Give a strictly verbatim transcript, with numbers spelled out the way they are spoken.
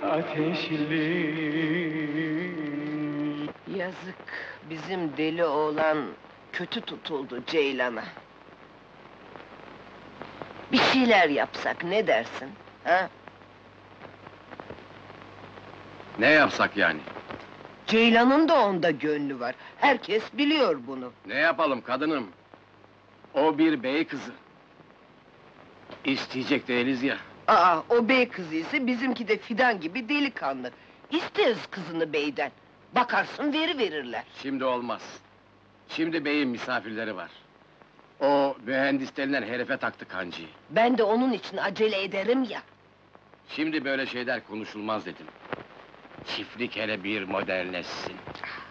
ateşli. Yazık, bizim deli oğlan kötü tutuldu Ceylan'a. Bir şeyler yapsak ne dersin? Ha? Ne yapsak yani? Ceylan'ın da onda gönlü var. Herkes biliyor bunu. Ne yapalım kadınım? O bir bey kızı. İsteyecek değiliz ya. Aa, o bey kızı ise bizimki de fidan gibi delikanlı. İsteriz kızını beyden. Bakarsın veri verirler. Şimdi olmaz. Şimdi beyin misafirleri var. O mühendis denilen herife taktı kancıyı. Ben de onun için acele ederim ya. Şimdi böyle şeyler konuşulmaz dedim. Çiftlik hele bir modernleşsin.